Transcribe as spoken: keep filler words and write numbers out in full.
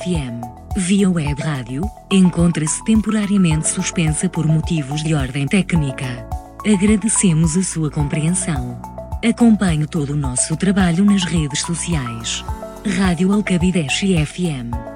F M. Via web rádio, encontra-se temporariamente suspensa por motivos de ordem técnica. Agradecemos a sua compreensão. Acompanhe todo o nosso trabalho nas redes sociais. Rádio Alcabideche F M.